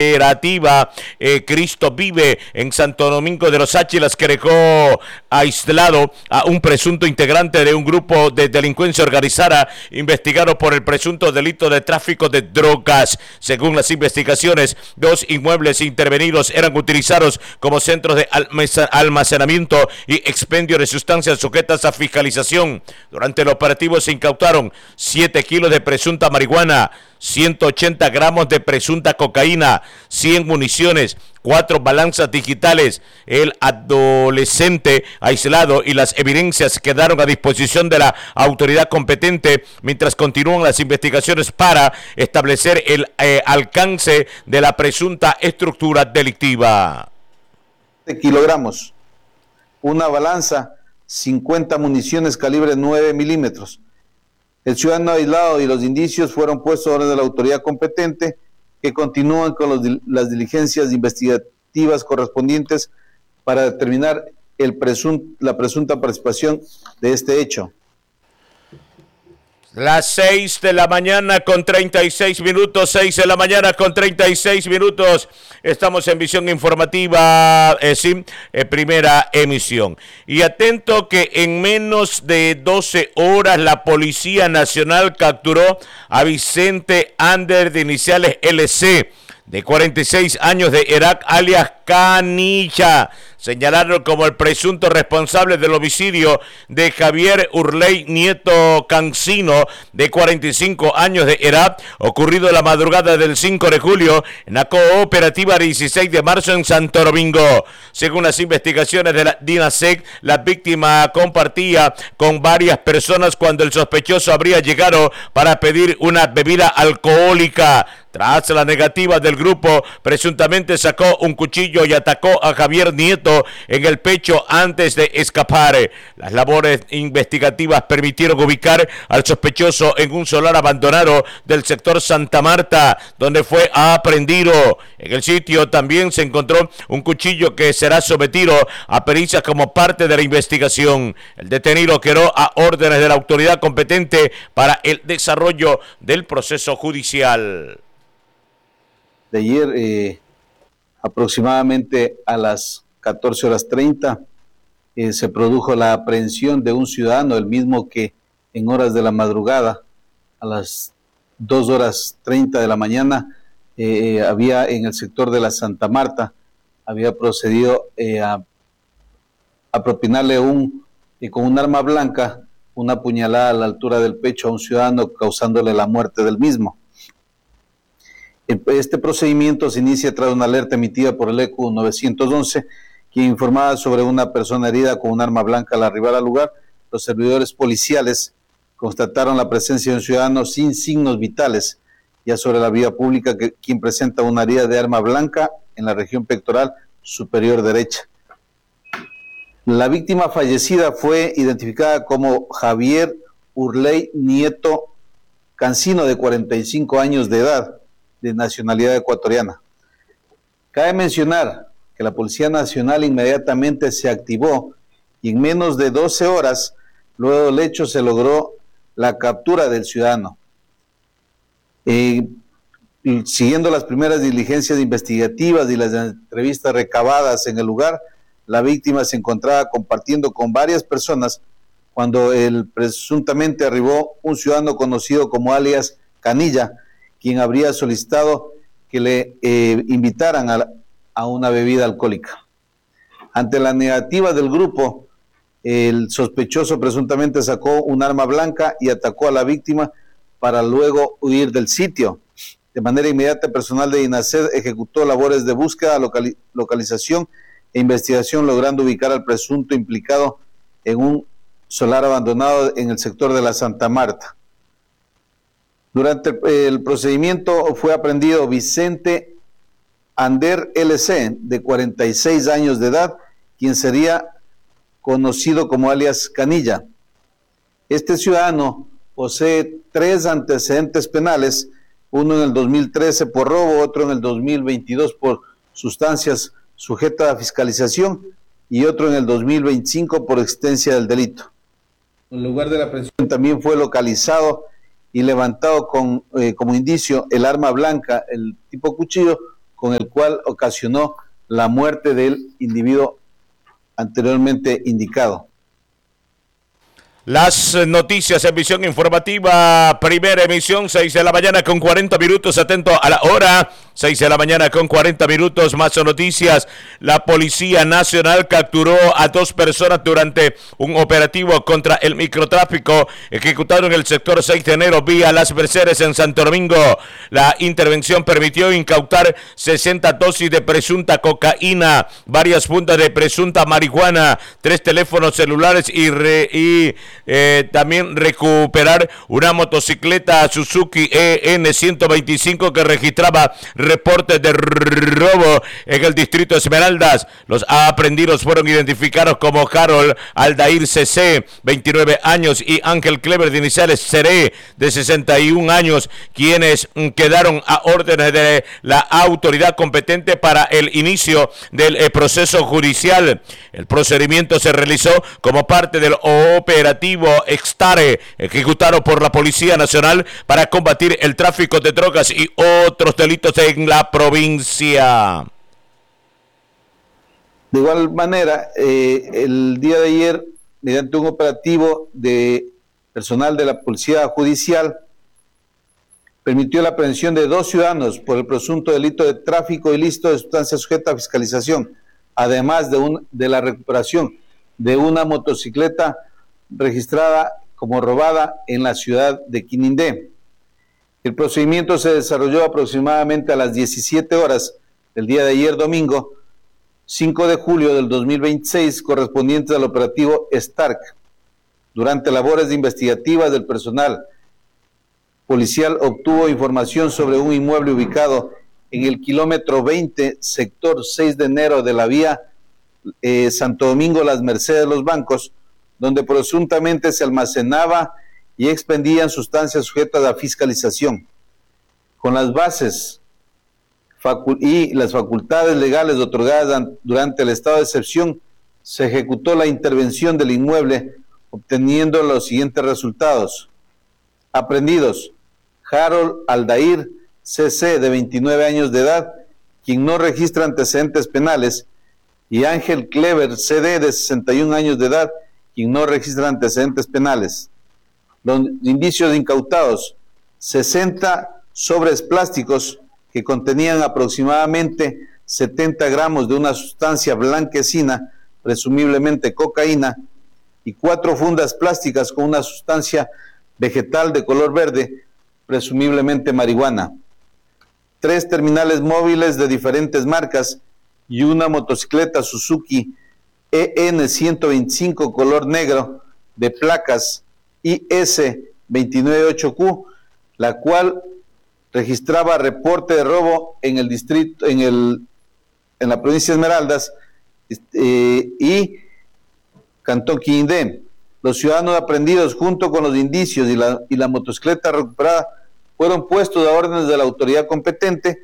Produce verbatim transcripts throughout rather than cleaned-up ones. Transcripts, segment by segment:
cooperativa eh, Cristo Vive en Santo Domingo de los Áchilas, que dejó aislado a un presunto integrante de un grupo de delincuencia organizada investigado por el presunto delito de tráfico de drogas. Según las investigaciones, dos inmuebles intervenidos eran utilizados como centros de almacenamiento y expendio de sustancias sujetas a fiscalización. Durante el operativo se incautaron siete kilos de presunta marihuana, ciento ochenta gramos de presunta cocaína, cien municiones, cuatro balanzas digitales. El adolescente aislado y las evidencias quedaron a disposición de la autoridad competente mientras continúan las investigaciones para establecer el eh, alcance de la presunta estructura delictiva. Kilogramos, una balanza, cincuenta municiones calibre nueve milímetros. El ciudadano aislado y los indicios fueron puestos a orden de la autoridad competente, que continúan con los, las diligencias investigativas correspondientes para determinar el presun, la presunta participación de este hecho. Las seis de la mañana con treinta y seis minutos, seis de la mañana con treinta y seis minutos. Estamos en Visión Informativa, eh, sí, eh, primera emisión. Y atento que en menos de doce horas la Policía Nacional capturó a Vicente Ander, de iniciales L C, de cuarenta y seis años de edad, alias Canilla, señalaron como el presunto responsable del homicidio de Javier Urley Nieto Cancino, de cuarenta y cinco años de edad, ocurrido la madrugada del cinco de julio en la cooperativa dieciséis de marzo en Santo Domingo. Según las investigaciones de la DINASEC, la víctima compartía con varias personas cuando el sospechoso habría llegado para pedir una bebida alcohólica. Tras la negativa del grupo, presuntamente sacó un cuchillo y atacó a Javier Nieto en el pecho antes de escapar. Las labores investigativas permitieron ubicar al sospechoso en un solar abandonado del sector Santa Marta, donde fue aprehendido. En el sitio también se encontró un cuchillo que será sometido a pericias como parte de la investigación. El detenido quedó a órdenes de la autoridad competente para el desarrollo del proceso judicial. De ayer, eh, aproximadamente a las catorce horas treinta, eh, se produjo la aprehensión de un ciudadano, el mismo que en horas de la madrugada, a las dos horas treinta de la mañana, eh, había en el sector de la Santa Marta, había procedido eh, a, a propinarle un, eh, con un arma blanca, una puñalada a la altura del pecho a un ciudadano, causándole la muerte del mismo. Este procedimiento se inicia tras una alerta emitida por el E C U nueve once, quien informaba sobre una persona herida con un arma blanca al arribar al lugar. Los servidores policiales constataron la presencia de un ciudadano sin signos vitales, ya sobre la vía pública, que, quien presenta una herida de arma blanca en la región pectoral superior derecha. La víctima fallecida fue identificada como Javier Urley Nieto Cancino, de cuarenta y cinco años de edad, de nacionalidad ecuatoriana. Cabe mencionar que la Policía Nacional inmediatamente se activó y en menos de doce horas, luego del hecho, se logró la captura del ciudadano. Eh, siguiendo las primeras diligencias investigativas y las entrevistas recabadas en el lugar, la víctima se encontraba compartiendo con varias personas cuando el presuntamente arribó un ciudadano conocido como alias Canilla, quien habría solicitado que le eh, invitaran a, a una bebida alcohólica. Ante la negativa del grupo, el sospechoso presuntamente sacó un arma blanca y atacó a la víctima para luego huir del sitio. De manera inmediata, personal de DINASEC ejecutó labores de búsqueda, locali- localización e investigación, logrando ubicar al presunto implicado en un solar abandonado en el sector de la Santa Marta. Durante el procedimiento fue aprehendido Vicente Ander L C, de cuarenta y seis años de edad, quien sería conocido como alias Canilla. Este ciudadano posee tres antecedentes penales, uno en el dos mil trece por robo, otro en el dos mil veintidós por sustancias sujetas a fiscalización y otro en el dos mil veinticinco por existencia del delito. En lugar de la aprehensión también fue localizado y levantado con, eh, como indicio el arma blanca, el tipo cuchillo, con el cual ocasionó la muerte del individuo anteriormente indicado. Las noticias en visión informativa, primera emisión, seis de la mañana con cuarenta minutos, atento a la hora, seis de la mañana con cuarenta minutos, más noticias. La Policía Nacional capturó a dos personas durante un operativo contra el microtráfico ejecutado en el sector seis de enero vía Las Mercedes en Santo Domingo. La intervención permitió incautar sesenta dosis de presunta cocaína, varias fundas de presunta marihuana, tres teléfonos celulares y... Re, y Eh, también recuperar una motocicleta Suzuki E N ciento veinticinco que registraba reportes de robo en el distrito Esmeraldas. Los aprehendidos fueron identificados como Harold Aldair C C, veintinueve años, y Ángel Clever, de iniciales Seré, de sesenta y un años, quienes quedaron a órdenes de la autoridad competente para el inicio del eh, proceso judicial. El procedimiento se realizó como parte del operativo Extare, ejecutado por la Policía Nacional para combatir el tráfico de drogas y otros delitos en la provincia. De igual manera, eh, el día de ayer, mediante un operativo de personal de la Policía Judicial, permitió la aprehensión de dos ciudadanos por el presunto delito de tráfico ilícito de sustancias sujetas a fiscalización, además de, un, de la recuperación de una motocicleta registrada como robada en la ciudad de Quinindé. El procedimiento se desarrolló aproximadamente a las diecisiete horas del día de ayer domingo, cinco de julio del dos mil veintiséis, correspondiente al operativo Stark. Durante labores investigativas del personal policial obtuvo información sobre un inmueble ubicado en el kilómetro veinte, sector seis de enero de la vía eh, Santo Domingo Las Mercedes Los Bancos, donde presuntamente se almacenaba y expendían sustancias sujetas a fiscalización. Con las bases y las facultades legales otorgadas durante el estado de excepción, se ejecutó la intervención del inmueble, obteniendo los siguientes resultados. Aprehendidos: Harold Aldair C C, de veintinueve años de edad, quien no registra antecedentes penales, y Ángel Clever C D, de sesenta y un años de edad, quien no registra antecedentes penales. Los indicios incautados: sesenta sobres plásticos que contenían aproximadamente setenta gramos de una sustancia blanquecina, presumiblemente cocaína, y cuatro fundas plásticas con una sustancia vegetal de color verde, presumiblemente marihuana. Tres terminales móviles de diferentes marcas y una motocicleta Suzuki E N ciento veinticinco color negro de placas I S veintinueve ocho Q, la cual registraba reporte de robo en el distrito, en el en la provincia de Esmeraldas eh, y Cantón Quindé. Los ciudadanos aprehendidos, junto con los indicios y la, y la motocicleta recuperada, fueron puestos a órdenes de la autoridad competente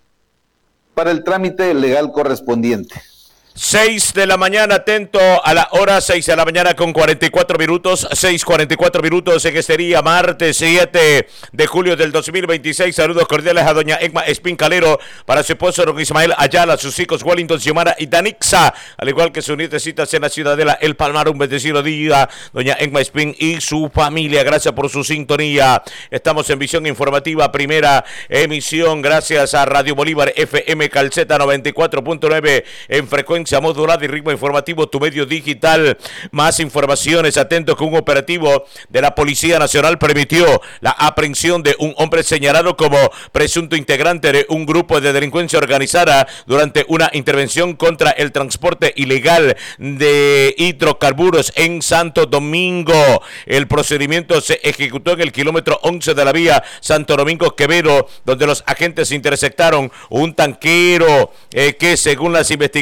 para el trámite legal correspondiente. seis de la mañana, atento a la hora, seis de la mañana con cuarenta y cuatro minutos, seis cuarenta y cuatro minutos en este día, martes siete de julio del dos mil veintiséis. Saludos cordiales a doña Egma Espín Calero, para su esposo don Ismael Ayala, sus hijos Wellington, Xiomara y Danixa, al igual que sus nietecitas en la Ciudadela El Palmar. Un bendecido día, doña Egma Espín y su familia. Gracias por su sintonía. Estamos en visión informativa, primera emisión, gracias a Radio Bolívar F M Calceta noventa y cuatro punto nueve en frecuencia modulada y ritmo informativo, tu medio digital. Más informaciones, atentos, que un operativo de la Policía Nacional permitió la aprehensión de un hombre señalado como presunto integrante de un grupo de delincuencia organizada durante una intervención contra el transporte ilegal de hidrocarburos en Santo Domingo. El procedimiento se ejecutó en el kilómetro once de la vía Santo Domingo Quevedo, donde los agentes interceptaron un tanquero eh, que, según las investigaciones,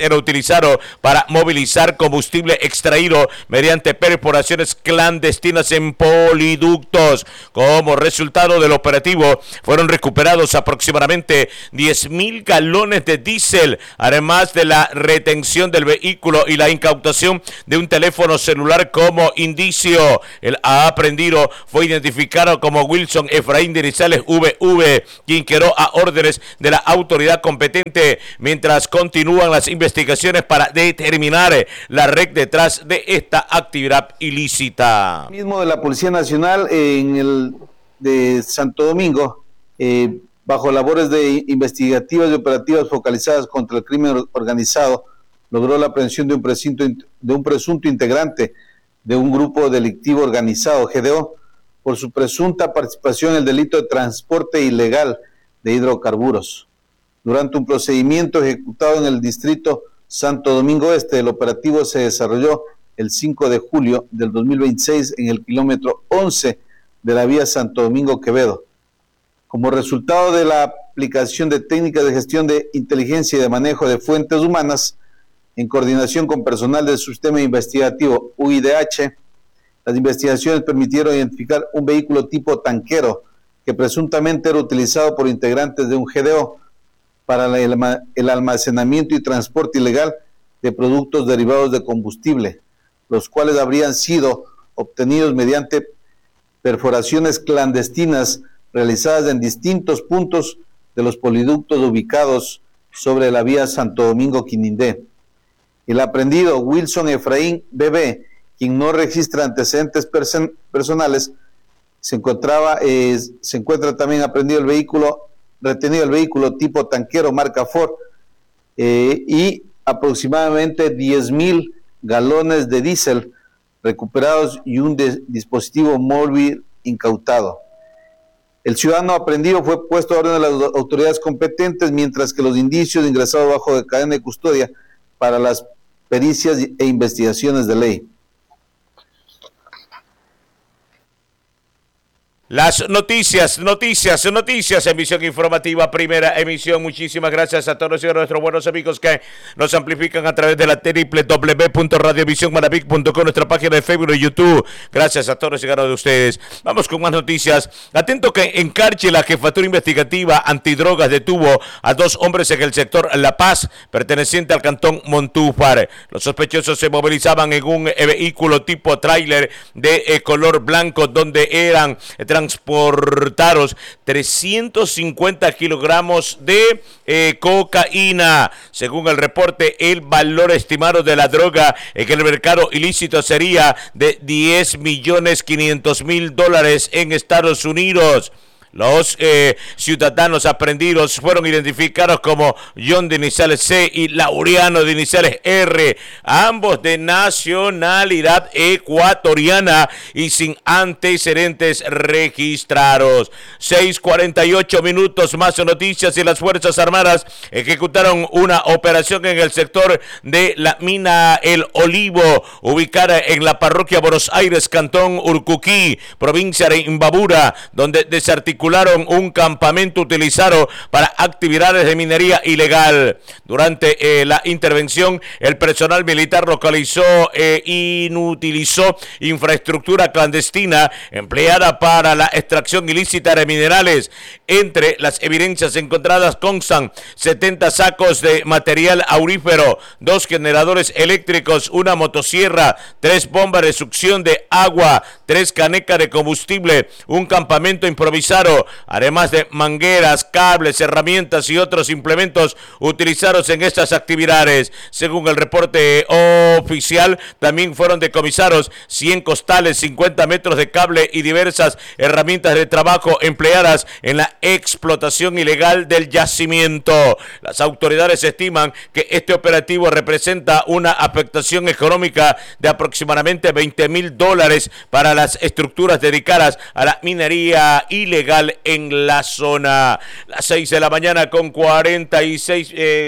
era utilizado para movilizar combustible extraído mediante perforaciones clandestinas en poliductos. Como resultado del operativo, fueron recuperados aproximadamente diez mil galones de diésel, además de la retención del vehículo y la incautación de un teléfono celular como indicio. El aprehendido fue identificado como Wilson Efraín Dinizales V V, quien quedó a órdenes de la autoridad competente, mientras continúan las investigaciones para determinar la red detrás de esta actividad ilícita. Mismo de la Policía Nacional en el de Santo Domingo, eh, bajo labores de investigativas y operativas focalizadas contra el crimen organizado, logró la aprehensión de un presunto, de un presunto integrante de un grupo delictivo organizado, G D O, por su presunta participación en el delito de transporte ilegal de hidrocarburos. Durante un procedimiento ejecutado en el distrito Santo Domingo Este, el operativo se desarrolló el cinco de julio del dos mil veintiséis en el kilómetro once de la vía Santo Domingo-Quevedo. Como resultado de la aplicación de técnicas de gestión de inteligencia y de manejo de fuentes humanas, en coordinación con personal del sistema investigativo U I D H, las investigaciones permitieron identificar un vehículo tipo tanquero que presuntamente era utilizado por integrantes de un G D O para el almacenamiento y transporte ilegal de productos derivados de combustible, los cuales habrían sido obtenidos mediante perforaciones clandestinas realizadas en distintos puntos de los poliductos ubicados sobre la vía Santo Domingo-Quinindé. El aprehendido Wilson Efraín B B, quien no registra antecedentes person personales, se encontraba, eh, se encuentra también aprehendido el vehículo, retenido el vehículo tipo tanquero marca Ford eh, y aproximadamente diez mil galones de diésel recuperados y un dispositivo móvil incautado. El ciudadano aprehendido fue puesto a orden de las autoridades competentes, mientras que los indicios ingresados bajo de cadena de custodia para las pericias e investigaciones de ley. Las noticias, noticias, noticias, emisión informativa, primera emisión. Muchísimas gracias a todos y a nuestros buenos amigos que nos amplifican a través de la doble u doble u doble u punto radiovision manabic punto com, nuestra página de Facebook y YouTube. Gracias a todos y a cada uno de ustedes. Vamos con más noticias. Atento que en Carchi la jefatura investigativa antidrogas detuvo a dos hombres en el sector La Paz, perteneciente al cantón Montúfar. Los sospechosos se movilizaban en un vehículo tipo tráiler de eh, color blanco, donde eran transportados trescientos cincuenta kilogramos de eh, cocaína. Según el reporte, el valor estimado de la droga en el mercado ilícito sería de diez millones quinientos mil dólares en Estados Unidos. Los eh, ciudadanos aprehendidos fueron identificados como John Dinizales C y Laureano Dinizales R, ambos de nacionalidad ecuatoriana y sin antecedentes registrados. seis cuarenta y ocho minutos, más noticias. Y las Fuerzas Armadas ejecutaron una operación en el sector de la mina El Olivo, ubicada en la parroquia Buenos Aires, cantón Urcuquí, provincia de Imbabura, donde desarticularon un campamento utilizado para actividades de minería ilegal. Durante eh, la intervención, el personal militar localizó e eh, inutilizó infraestructura clandestina empleada para la extracción ilícita de minerales. Entre las evidencias encontradas constan setenta sacos de material aurífero, dos generadores eléctricos, una motosierra, tres bombas de succión de agua, tres canecas de combustible, un campamento improvisado, además de mangueras, cables, herramientas y otros implementos utilizados en estas actividades. Según el reporte oficial, también fueron decomisados cien costales, cincuenta metros de cable y diversas herramientas de trabajo empleadas en la explotación ilegal del yacimiento. Las autoridades estiman que este operativo representa una afectación económica de aproximadamente veinte mil dólares para las estructuras dedicadas a la minería ilegal en la zona. Las seis de la mañana con cuarenta y seis, eh,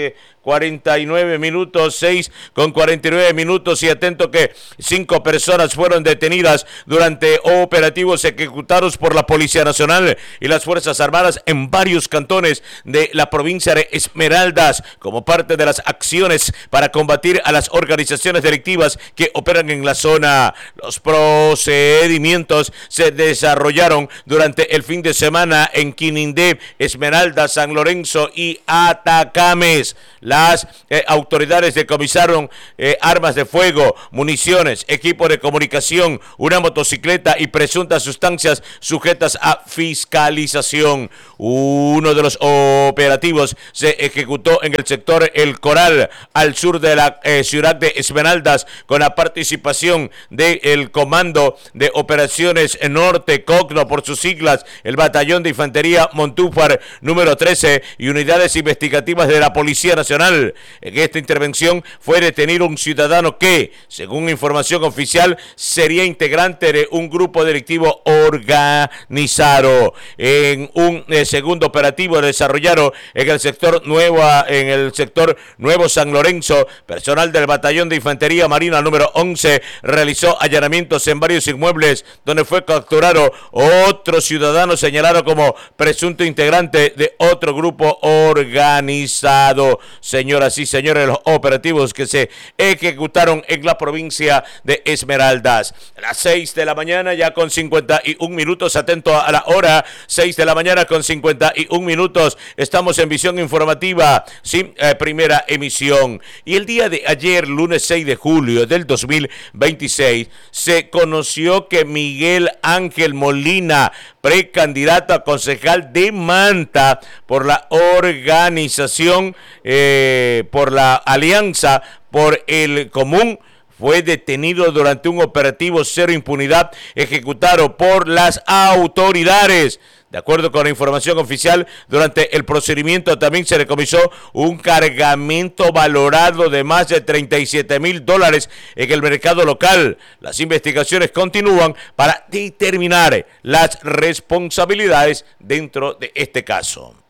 cuarenta y nueve minutos, seis con cuarenta y nueve minutos, y atento que cinco personas fueron detenidas durante operativos ejecutados por la Policía Nacional y las Fuerzas Armadas en varios cantones de la provincia de Esmeraldas, como parte de las acciones para combatir a las organizaciones delictivas que operan en la zona. Los procedimientos se desarrollaron durante el fin de semana en Quinindé, Esmeraldas, San Lorenzo y Atacames. Las eh, autoridades decomisaron eh, armas de fuego, municiones, equipo de comunicación, una motocicleta y presuntas sustancias sujetas a fiscalización. Uno de los operativos se ejecutó en el sector El Coral, al sur de la eh, ciudad de Esmeraldas, con la participación del Comando de Operaciones Norte, COCNO por sus siglas, el Batallón de Infantería Montúfar número trece y unidades investigativas de la Policía Nacional. En esta intervención fue detenido un ciudadano que, según información oficial, sería integrante de un grupo delictivo organizado. En un eh, segundo operativo desarrollado en el sector Nuevo, en el sector Nuevo San Lorenzo, personal del Batallón de Infantería Marina número once realizó allanamientos en varios inmuebles donde fue capturado otro ciudadano señalado como presunto integrante de otro grupo organizado. Señoras y señores, los operativos que se ejecutaron en la provincia de Esmeraldas. A las seis de la mañana ya con cincuenta y un minutos, atento a la hora, seis de la mañana con cincuenta y un minutos, estamos en Visión Informativa, sí, eh, primera emisión. Y el día de ayer, lunes seis de julio del dos mil veintiséis, se conoció que Miguel Ángel Molina, precandidato a concejal de Manta por la organización, eh, por la Alianza por el Común, fue detenido durante un operativo cero impunidad ejecutado por las autoridades. De acuerdo con la información oficial, durante el procedimiento también se decomisó un cargamento valorado de más de treinta y siete mil dólares en el mercado local. Las investigaciones continúan para determinar las responsabilidades dentro de este caso.